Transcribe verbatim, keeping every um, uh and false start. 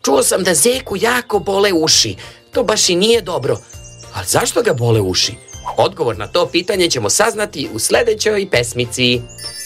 čuo sam da Zeku jako bole uši. To baš i nije dobro. Ali zašto ga bole uši? Odgovor na to pitanje ćemo saznati u sledećoj pesmici.